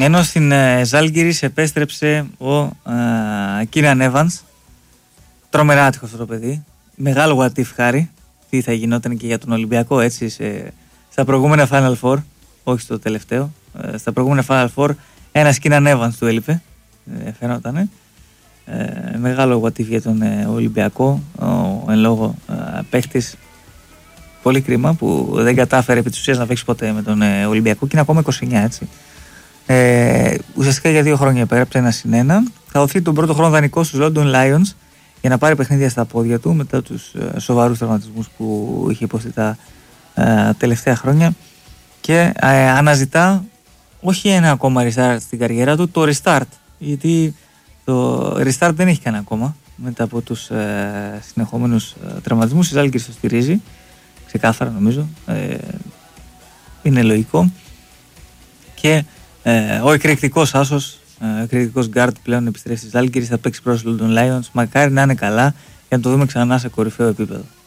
Ενώ στην Ζάλγκιρις επέστρεψε ο Κίραν Έβανς. Τρομερά άτυχο αυτό το παιδί. Μεγάλο what if, Χάρη. Τι θα γινόταν και για τον Ολυμπιακό, έτσι, στα προηγούμενα Final Four. Όχι στο τελευταίο. Στα προηγούμενα Final Four ένας Κίραν Έβανς του έλειπε. Φαινότανε. Μεγάλο what if για τον Ολυμπιακό. Ο εν λόγω παίχτης. Πολύ κρίμα που δεν κατάφερε επί της ουσίας να παίξει ποτέ με τον Ολυμπιακό και είναι ακόμα 29, έτσι. Ουσιαστικά για 2 χρόνια υπέγραψε 1-1. Θα δοθεί τον πρώτο χρόνο δανεικό στους London Lions για να πάρει παιχνίδια στα πόδια του μετά τους σοβαρούς τραυματισμούς που είχε υποστεί τα τελευταία χρόνια και αναζητά όχι ένα ακόμα restart στην καριέρα του, το restart, γιατί το restart δεν έχει κάνει ακόμα μετά από τους συνεχόμενους τραυματισμούς. Η Ζάλγκιρις το στηρίζει ξεκάθαρα, νομίζω, είναι λογικό, και ο εκρηκτικός άσος, ο εκρηκτικός γκάρτ πλέον επιστρέφει στη Ζάλγκιρις, θα παίξει προς London Lions. Μακάρι να είναι καλά για να το δούμε ξανά σε κορυφαίο επίπεδο.